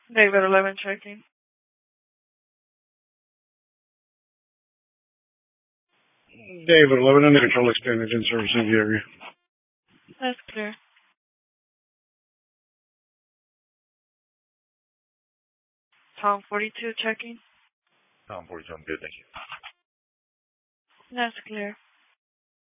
David 11 checking. David 11, under control extended in servicing the area. That's clear. Tom 42 checking. Tom 42, I'm good, thank you. That's clear.